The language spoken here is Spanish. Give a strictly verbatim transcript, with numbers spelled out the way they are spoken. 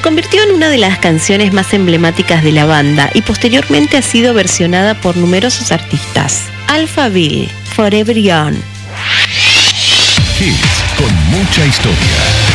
convirtió en una de las canciones más emblemáticas de la banda y posteriormente ha sido versionada por numerosos artistas. Alphaville, Forever Young. Hits con mucha historia.